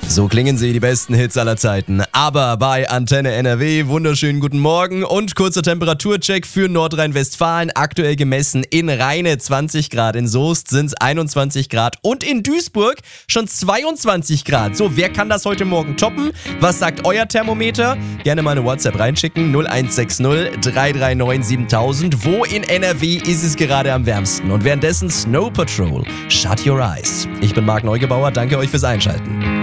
So klingen sie, die besten Hits aller Zeiten. Aber bei Antenne NRW, wunderschönen guten Morgen und kurzer Temperaturcheck für Nordrhein-Westfalen. Aktuell gemessen in Rheine 20 Grad, in Soest sind es 21 Grad und in Duisburg schon 22 Grad. So, wer kann das heute Morgen toppen? Was sagt euer Thermometer? Gerne mal eine WhatsApp reinschicken, 0160 339 7000. Wo in NRW ist es gerade am wärmsten? Und währenddessen Snow Patrol, Shut Your Eyes. Ich bin Marc Neugebauer, danke euch fürs Einschalten.